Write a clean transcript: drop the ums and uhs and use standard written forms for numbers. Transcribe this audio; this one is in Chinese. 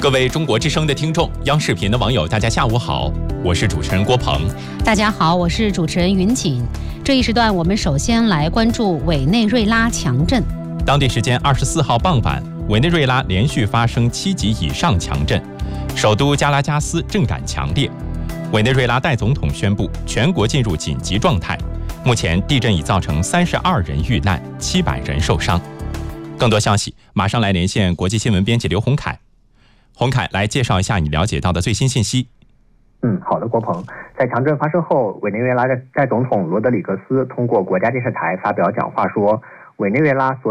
各位中国之声的听众，央视频的网友，大家下午好，我是主持人郭鹏。 大家好，我是主持人云锦。这一时段，我们首先来关注委内瑞拉强震。 当地时间24号傍晚，委内瑞拉连续发生7级以上强震，首都加拉加斯震感强烈。委内瑞拉代总统宣布全国进入紧急状态。目前地震已造成32人遇难，700人受伤。更多消息，马上来连线国际新闻编辑刘洪凯。洪凯，来介绍一下你了解到的最新信息。 好的，郭鹏。在强震发生后，委内瑞拉的代总统罗德里格斯通过国家电视台发表讲话说，委内瑞拉所